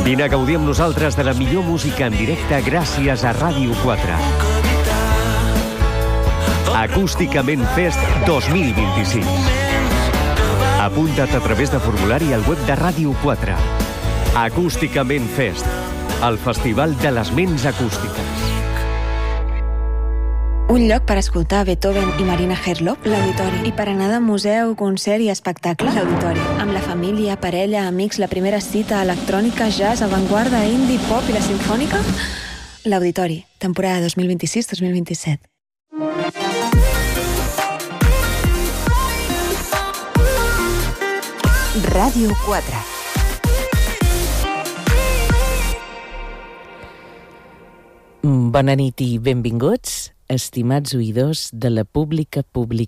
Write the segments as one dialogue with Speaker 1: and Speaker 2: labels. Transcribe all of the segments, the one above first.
Speaker 1: Vine a gaudir amb nosaltres de la millor música en directe gràcies a Ràdio 4. Acústicament Fest 2026. Apunta't a través de formulari al web de Ràdio 4. Acústicament Fest, el festival de les ments acústiques.
Speaker 2: Un lloc per escoltar Beethoven i Marina Herlop, l'Auditori. I per anar de museu, concert i espectacle, l'Auditori. Amb la família, parella, amics, la primera cita, electrònica, jazz, avantguarda, indie, pop i la simfònica, l'Auditori, temporada 2026-2027.
Speaker 3: Ràdio 4.
Speaker 4: Bona nit i benvinguts, estimats oïdors de la pública.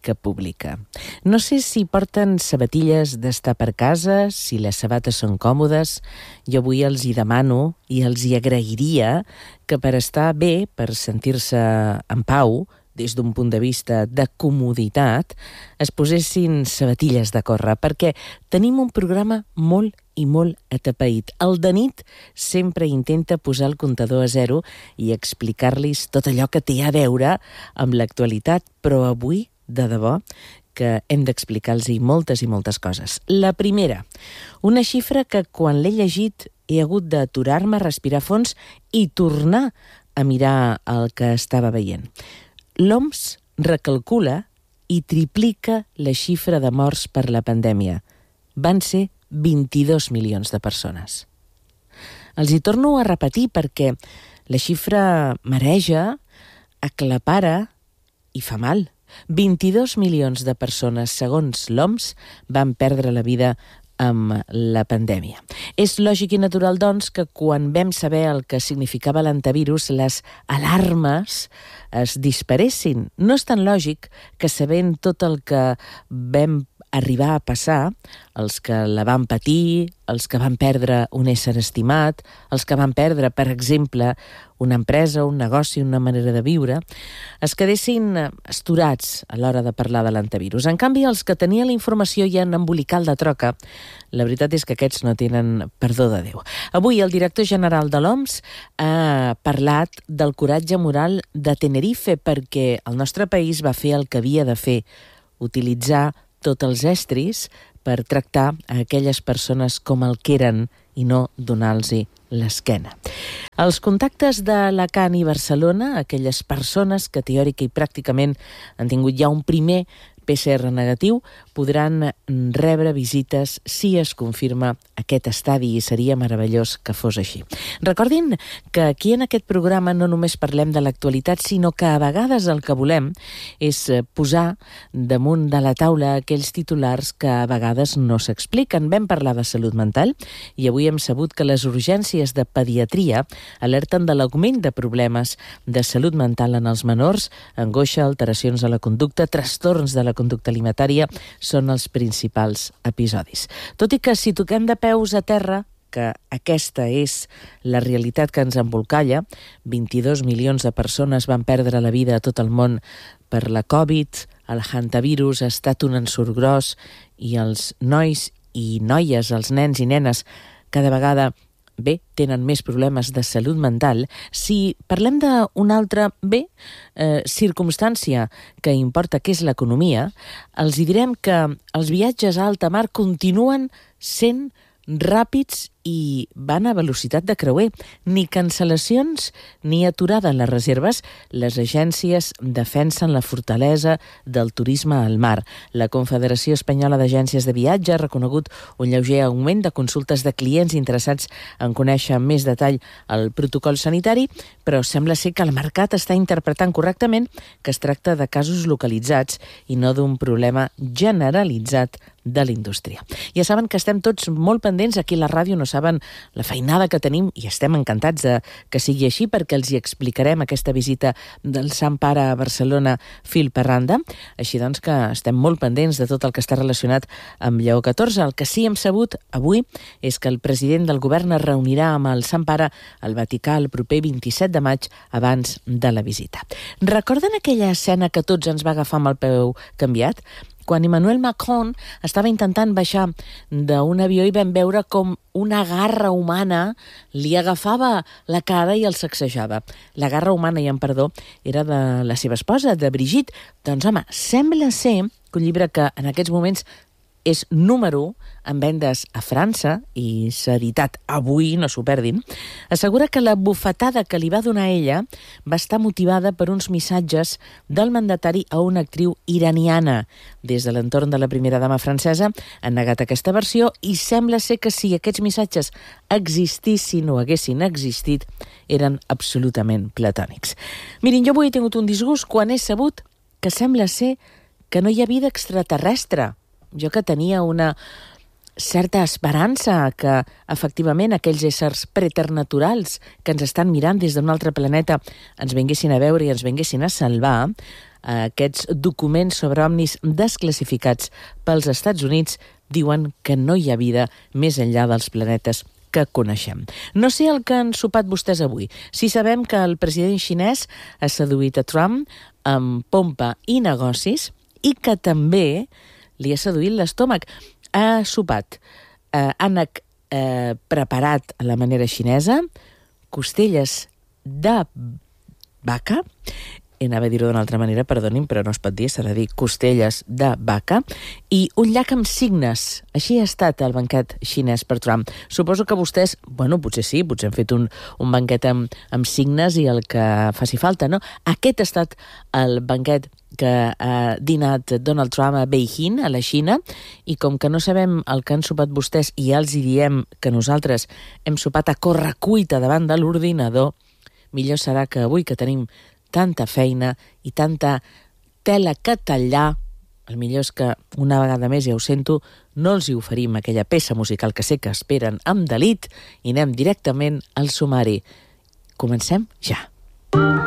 Speaker 4: No sé si porten sabatilles d'estar per casa, si les sabates són còmodes. Jo avui els hi demano i els hi agrairia que per estar bé, per sentir-se en pau, des d'un punt de vista de comoditat, es posessin sabatilles de córrer, perquè tenim un programa molt i molt atapeït. El de nit sempre intenta posar el comptador a zero i explicar-los tot allò que té a veure amb l'actualitat, però avui, de debò, que hem d'explicar-los moltes i moltes coses. La primera, una xifra que quan l'he llegit he hagut d'aturar-me, respirar fons i tornar a mirar el que estava veient. L'OMS recalcula i triplica la xifra de morts per la pandèmia. Van ser 22 milions de persones. Els hi torno a repetir perquè la xifra mareja, aclapara i fa mal. 22 milions de persones, segons l'OMS, van perdre la vida amb la pandèmia. És lògic i natural, doncs, que quan vam saber el que significava l'antivirus, les alarmes es disparessin. No és tan lògic que sabent tot el que vam arribar a passar, els que la van patir, els que van perdre un ésser estimat, els que van perdre, per exemple, una empresa, un negoci, una manera de viure, es quedessin astorats a l'hora de parlar de l'antivirus. En canvi, els que tenien la informació ja en embolical de troca, la veritat és que aquests no tenen perdó de Déu. Avui el director general de l'OMS ha parlat del coratge moral de Tenerife perquè el nostre país va fer el que havia de fer, utilitzar tots els estris per tractar a aquelles persones com el que eren i no donar-los l'esquena. Els contactes d'Alacant i Barcelona, aquelles persones que teòrica i pràcticament han tingut ja un primer PCR negatiu, podran rebre visites si es confirma aquest estadi i seria meravellós que fos així. Recordin que aquí en aquest programa no només parlem de l'actualitat, sinó que a vegades el que volem és posar damunt de la taula aquells titulars que a vegades no s'expliquen. Vam parlar de salut mental i avui hem sabut que les urgències de pediatria alerten de l'augment de problemes de salut mental en els menors, angoixa, alteracions de la conducta, trastorns de la conducta alimentària són els principals episodis. Tot i que si toquem de peus a terra, que aquesta és la realitat que ens embolcalla, 22 milions de persones van perdre la vida a tot el món per la Covid, el hantavirus ha estat un ensurt gros i els nois i noies, els nens i nenes, cada vegada tenen més problemes de salut mental. Si parlem d'una altra circumstància que importa, que és l'economia, els direm que els viatges a alta mar continuen sent ràpids i van a velocitat de creuer. Ni cancel·lacions ni aturada en les reserves. Les agències defensen la fortalesa del turisme al mar. La Confederació Espanyola d'Agències de Viatge ha reconegut un lleuger augment de consultes de clients interessats en conèixer amb més detall el protocol sanitari, però sembla ser que el mercat està interpretant correctament que es tracta de casos localitzats i no d'un problema generalitzat de la indústria. Ja saben que estem tots molt pendents, aquí a la ràdio no saben la feinada que tenim i estem encantats de que sigui així perquè els hi explicarem aquesta visita del Sant Pare a Barcelona fil per randa. Així doncs que estem molt pendents de tot el que està relacionat amb Lleó XIV. El que sí hem sabut avui és que el president del govern es reunirà amb el Sant Pare al Vaticà el proper 27 de maig abans de la visita. Recorden aquella escena que tots ens va agafar amb el peu canviat? quan Emmanuel Macron estava intentant baixar d'un avió i vam veure com una garra humana li agafava la cara i el sacsejava. La garra humana, i en perdó, era de la seva esposa, de Brigitte. Doncs home, sembla ser que un llibre que en aquests moments és número 1 en vendes a França, i s'ha editat avui, no s'ho perdin, assegura que la bufetada que li va donar ella va estar motivada per uns missatges del mandatari a una actriu iraniana. Des de l'entorn de la primera dama francesa han negat aquesta versió i sembla ser que si aquests missatges existissin o haguessin existit, eren absolutament platònics. Mirin, jo avui he tingut un disgust quan he sabut que sembla ser que no hi ha vida extraterrestre. Jo que tenia una certa esperança que, efectivament, aquells éssers preternaturals que ens estan mirant des d'un altre planeta ens vinguessin a veure i ens vinguessin a salvar, aquests documents sobre ovnis desclassificats pels Estats Units diuen que no hi ha vida més enllà dels planetes que coneixem. No sé el que han sopat vostès avui. Si sabem que el president xinès ha seduït a Trump amb pompa i negocis i que també li ha seduït l'estómac. Ha sopat, han preparat a la manera xinesa costelles de vaca, anava a dir-ho d'una altra manera, perdonin, però no es pot dir, s'ha de dir costelles de vaca, i un llac amb signes. Així ha estat el banquet xinès per Trump. Suposo que vostès, potser sí, potser han fet un banquet amb signes i el que faci falta, no? Aquest ha estat el banquet que ha dinat Donald Trump a Beijing, a la Xina, i com que no sabem el que han sopat vostès i ja els hi diem que nosaltres hem sopat a correcuita davant de l'ordinador, millor serà que avui que tenim tanta feina i tanta tela que tallar, el millor és que una vegada més, ja ho sento, no els hi oferim aquella peça musical que sé que esperen amb delit i anem directament al sumari. Comencem ja.